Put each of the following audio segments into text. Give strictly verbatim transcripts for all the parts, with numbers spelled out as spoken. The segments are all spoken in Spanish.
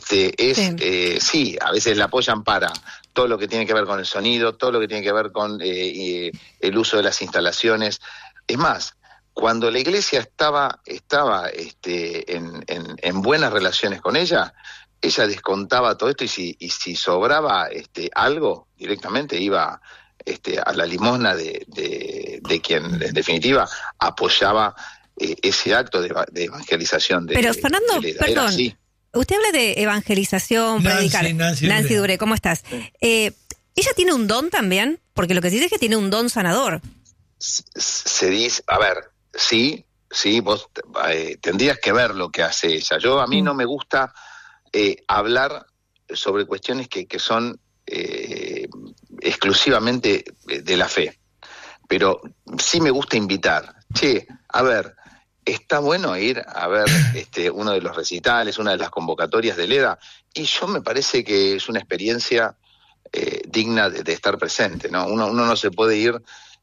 este, es, Sí. Eh, sí, a veces la apoyan para todo lo que tiene que ver con el sonido, todo lo que tiene que ver con eh, eh, el uso de las instalaciones. Es más, cuando la iglesia estaba, estaba este, en, en, en buenas relaciones con ella, ella descontaba todo esto y si, y si sobraba este, algo, directamente iba este, a la limosna de, de, de quien, en definitiva, apoyaba eh, ese acto de, de evangelización de Pero Fernando, de Leda. Era perdón, así. usted habla de evangelización, Nancy, predicar. Nancy Nancy Duré. Duré, ¿cómo estás? Eh, ¿Ella tiene un don también? Porque lo que se dice es que tiene un don sanador. Se, se dice, a ver, sí, sí, vos eh, tendrías que ver lo que hace ella. Yo, a mí no me gusta eh, hablar sobre cuestiones que, que son eh, exclusivamente de la fe, pero sí me gusta invitar. Che, a ver, está bueno ir a ver este, uno de los recitales, una de las convocatorias de Leda, y yo me parece que es una experiencia eh, digna de, de estar presente, ¿no? Uno, uno no se puede ir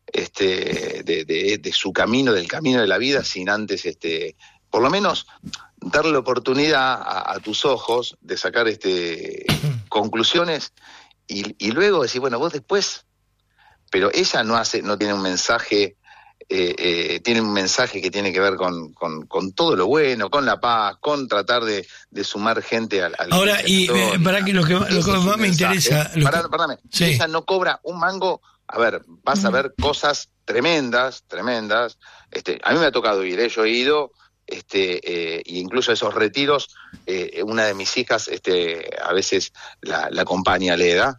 este, de, de, de su camino, del camino de la vida, sin antes, este, por lo menos, darle la oportunidad a, a tus ojos de sacar este, conclusiones y, y luego decir, bueno, vos después, pero ella no hace, no tiene un mensaje. Eh, eh, tiene un mensaje que tiene que ver con, con, con todo lo bueno, con la paz, con tratar de, de sumar gente al, al Ahora, y eh, para que lo que, lo que más me interesa... Lo Pará, que... perdóname, Sí. ella no cobra un mango. A ver, vas a ver cosas tremendas, tremendas. Este, a mí me ha tocado ir, ¿eh? Yo he ido, este, eh, e incluso esos retiros, eh, una de mis hijas este, a veces la, la acompaña, Leda.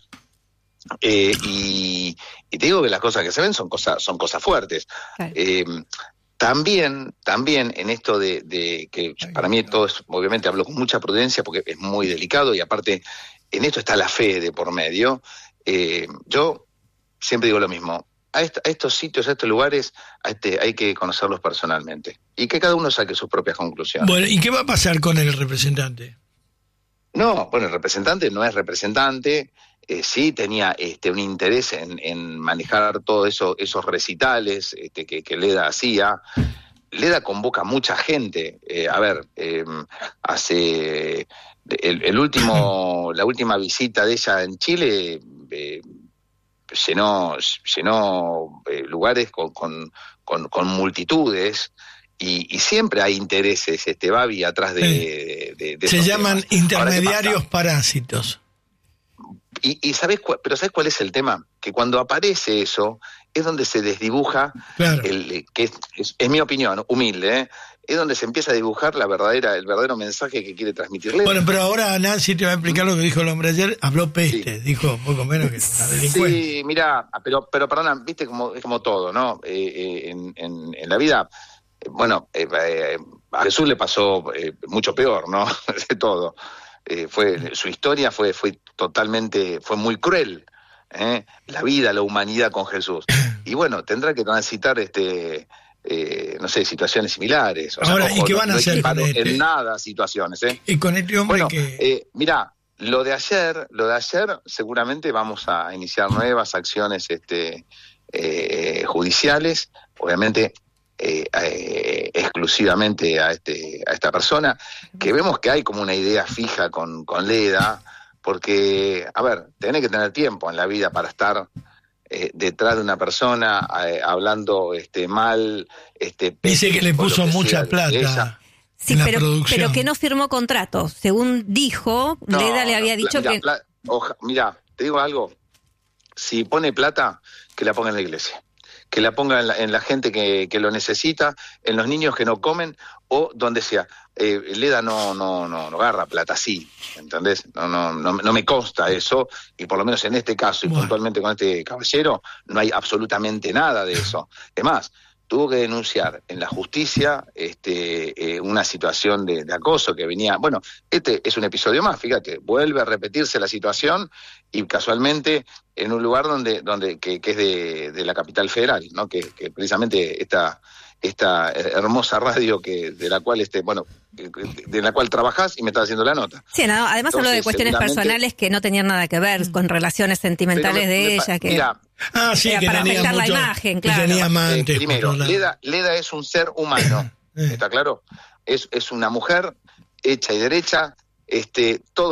Eh, y, y te digo que las cosas que se ven son cosas, son cosas fuertes. Claro. Eh, también, también en esto de, de que para mí todo es, obviamente hablo con mucha prudencia porque es muy delicado y aparte en esto está la fe de por medio. Eh, yo siempre digo lo mismo, a, est- a estos sitios, a estos lugares, a este, hay que conocerlos personalmente y que cada uno saque sus propias conclusiones. Bueno, ¿y qué va a pasar con el representante? No, bueno, el representante no es representante, eh, sí tenía este, un interés en, en manejar todos eso, esos recitales este, que, que Leda hacía. Leda convoca a mucha gente. Eh, a ver, eh, hace el, el último, la última visita de ella en Chile eh, llenó, llenó eh, lugares con, con, con, con multitudes. Y, y siempre hay intereses, este Babi, atrás de, de, de, de Se esos llaman temas. intermediarios Ahora, parásitos. Y, y ¿sabés cuál, pero ¿sabés cuál es el tema? Que cuando aparece eso, es donde se desdibuja, Claro. el, que es, es, es mi opinión, humilde, ¿eh? Es donde se empieza a dibujar la verdadera, el verdadero mensaje que quiere transmitirle. Bueno, pero ahora Nancy te va a explicar lo que dijo el hombre ayer. Habló peste, Sí. dijo poco menos que una delincuente. Sí, mira, pero, pero perdona, viste como es como todo, ¿no? Eh, eh, en, en, en la vida, eh, bueno, eh, eh, a Jesús le pasó eh, mucho peor, ¿no? De todo. Eh, fue su historia fue fue totalmente fue muy cruel, ¿eh? La vida, la humanidad con Jesús, y bueno, tendrá que transitar este eh, no sé, situaciones similares. O Ahora, sea, ¿y ojo, qué no- van a no hacer equiparo con este? en nada situaciones, ¿eh? Y con este hombre Bueno, que... eh, mirá, lo de ayer, lo de ayer, seguramente vamos a iniciar nuevas acciones este, eh, judiciales, obviamente eh, eh, exclusivamente a este a esta persona, que vemos que hay como una idea fija con, con Leda, porque, a ver, tenés que tener tiempo en la vida para estar eh, detrás de una persona eh, hablando este mal, este Dice que le o lo puso que mucha sea de ella. plata Sí, en la pero, producción. pero que no firmó contrato. Según dijo, No, Leda le había no, dicho mira, que... pla- oja- mira, te digo algo. Si pone plata, que la ponga en la iglesia. Que la ponga en la, en la gente que, que lo necesita, en los niños que no comen o donde sea. Eh, Leda no, no, no, no agarra plata así, ¿entendés? No, no, no, no me consta eso, y por lo menos en este caso y Bueno. puntualmente con este caballero, no hay absolutamente nada de eso. Es más, tuvo que denunciar en la justicia este, eh, una situación de, de acoso que venía. Bueno, este es un episodio más, fíjate, vuelve a repetirse la situación y casualmente en un lugar donde, donde que, que es de, de la capital federal, ¿no? Que, que precisamente esta, esta hermosa radio que de la cual este, bueno, de la cual trabajás y me estás haciendo la nota. Sí, no, además habló de Entonces, cuestiones seguramente- personales que no tenían nada que ver con relaciones sentimentales Pero me- de me pa- ella. Que Mira, Ah, sí, Era que para tenía afectar la mucho, imagen, que claro. tenía eh, amantes. primero, por todos lados. Leda, Leda es un ser humano, Eh. ¿está claro? Es, es una mujer hecha y derecha, este, todo